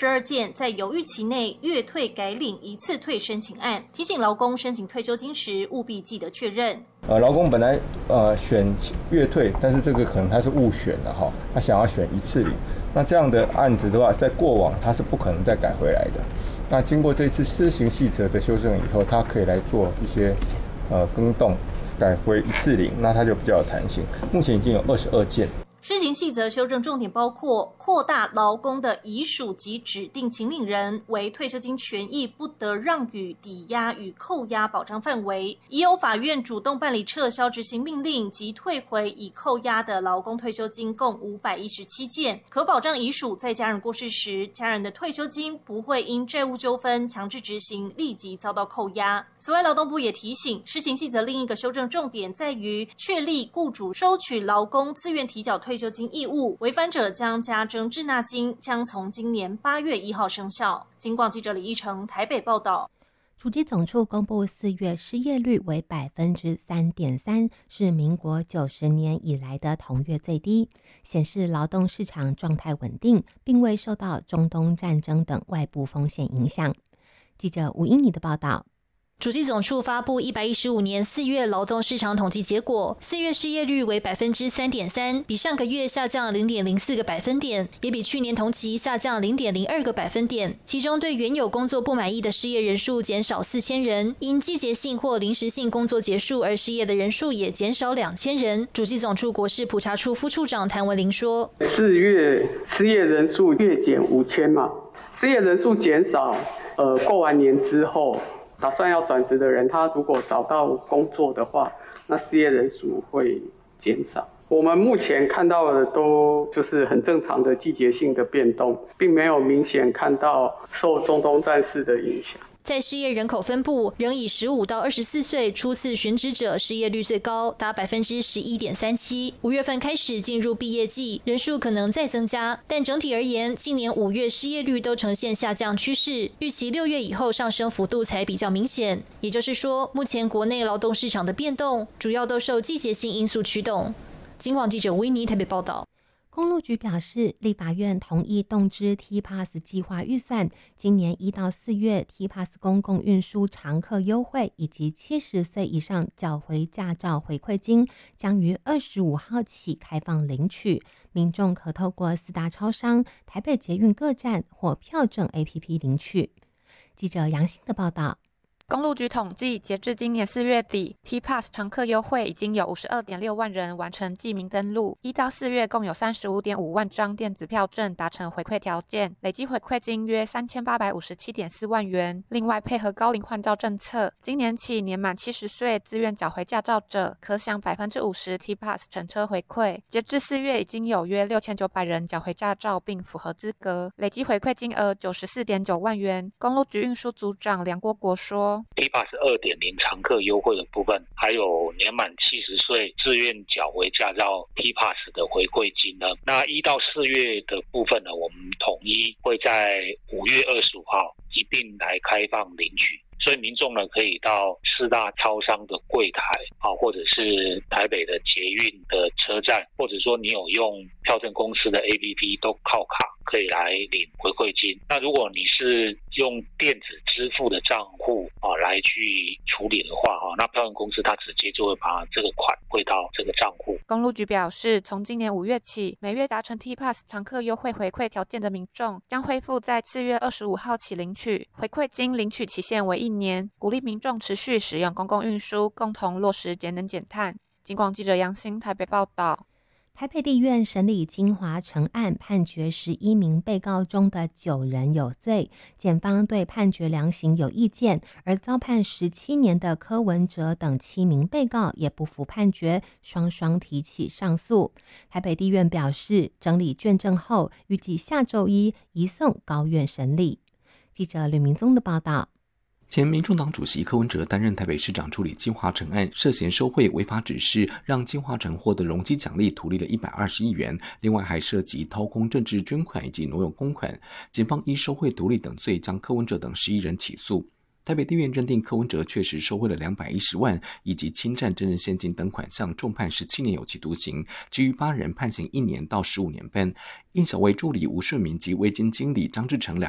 22件在犹豫期内月退改领一次退申请案，提醒劳工申请退休金时务必记得确认。 劳工本来选月退，但是这个可能他是误选的哈，他想要选一次领。那这样的案子的话，在过往他是不可能再改回来的。那经过这次施行细则的修正以后，他可以来做一些更动，改回一次领，那他就比较有弹性。目前已经有22件。 施行细则修正重点包括扩大劳工的遗属及指定请领人为退休金权益不得让与、抵押与扣押保障范围，已有法院主动办理撤销执行命令及退回已扣押的劳工退休金共517件，可保障遗属在家人过世时，家人的退休金不会因债务纠纷强制执行立即遭到扣押。此外，劳动部也提醒，施行细则另一个修正重点在于确立雇主收取劳工自愿提缴退休金义务，违反者将加征滞纳金，将从今年8月1号生效。警广记者李义成台北报道。 主计总处公布4月失业率为 3.3%， 是民国90年以来的同月最低，显示劳动市场状态稳定，并未受到中东战争等外部风险影响。记者吴英妮的报道。 主计总处发布115年4月劳动市场统计结果，4月失业率为 3.3%， 比上个月下降 0.04 个百分点，也比去年同期下降 0.02 个百分点。其中对原有工作不满意的失业人数减少4000人，因季节性或临时性工作结束而失业的人数也减少2000人。主计总处国事普查处副处长谭文玲说：“4 月失业人数月减5000嘛，失业人数减少，过完年之后。”打算要转职的人，他如果找到工作的话，那失业人数会减少。我们目前看到的都就是很正常的季节性的变动，并没有明显看到受中东战事的影响。 在失业人口分布，仍以15到24岁初次寻职者失业率最高，达 11.37%。5月份开始进入毕业季，人数可能再增加，但整体而言，今年5月失业率都呈现下降趋势，预期6月以后上升幅度才比较明显。也就是说，目前国内劳动市场的变动，主要都受季节性因素驱动。警广记者维尼台北报道。 公路局表示，立法院同意动支 T-Pass 计划预算，今年1到4月 T-Pass 公共运输常客优惠以及70岁以上缴回驾照回馈金将于25号起开放领取，民众可透过4大超商、台北捷运各站或票证 APP 领取。记者杨欣的报道。 公路局统计，截至今年4月底 ，T-Pass 常客优惠已经有52.6万人完成记名登录，1到4月共有35.5万张电子票证达成回馈条件，累计回馈金约3857.4万元。另外，配合高龄换照政策，今年起年满70岁自愿缴回驾照者，可享50% T-Pass 乘车回馈。截至4月，已经有约6900人缴回驾照并符合资格，累计回馈金额94.9万元。公路局运输组长梁国国说。 T-Pass 2.0 常客优惠的部分，还有年满70岁自愿缴回驾照 T-Pass 的回馈金呢。那1到4月的部分呢，我们统一会在5月25号一并来开放领取。所以民众呢，可以到4大超商的柜台或者是台北的捷运的车站，或者说你有用票证公司的 APP 都靠卡可以来领回馈金。那如果你是用电子支付的账户来去处理的话，那票证公司它直接就会把这个款汇到这个账户。 公路局表示，从今年5月起，每月达成 T-Pass 常客优惠回馈条件的民众将恢复在4月25号起领取回馈金，领取期限为1年，鼓励民众持续使用公共运输，共同落实节能减碳。警广记者杨欣台北报道。 台北地院审理金华城案，判决11名被告中的9人有罪，检方对判决量刑有意见，而遭判17年的柯文哲等7名被告也不服判决，双双提起上诉。台北地院表示，整理卷证后，预计下周一移送高院审理。记者吕明宗的报道。 前民众党主席柯文哲担任台北市长处理金华城案，涉嫌收贿违法指示，让金华城获得容积奖励图利了120亿元，另外还涉及掏空政治捐款以及挪用公款。检方依收贿图利等罪将柯文哲等11人起诉。台北地院认定柯文哲确实收贿了210万，以及侵占真人现金等款项，重判17年有期徒刑，其余8人判刑1年到15年半。应小薇助理吴顺明及微金经理张志成2